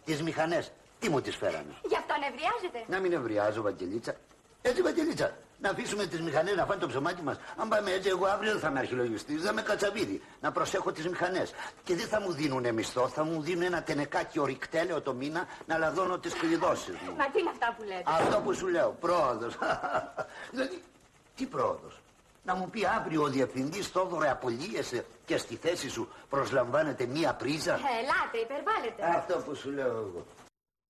Τις μηχανές, τι μου τις φέρανε? Γι' αυτό νευριάζετε? Να μην νευριάζω, Βαγγελίτσα. Έτσι, Βαγγελίτσα, να αφήσουμε τις μηχανές να φάνε το ψωμάκι μας. Αν πάμε έτσι, εγώ αύριο δεν θα είμαι αρχιλογιστής, θα είμαι κατσαβίδι. Να προσέχω τις μηχανές. Και δεν θα μου δίνουνε μισθό, θα μου δίνουν ένα τενεκάκι ορυκτέλεο το μήνα να λαδώνω τις κλειδώσεις μου. Μα τι είναι αυτά που λέτε? Αυτό που σου λέω, πρόοδος. Δηλαδή, τι πρόοδος? Να μου πει αύριο ο διευθυντής Θόδωρε απολύεσαι και στη θέση σου προσλαμβάνεται μία πρίζα. Ελάτε, υπερβάλλετε. Αυτό που σου λέω εγώ.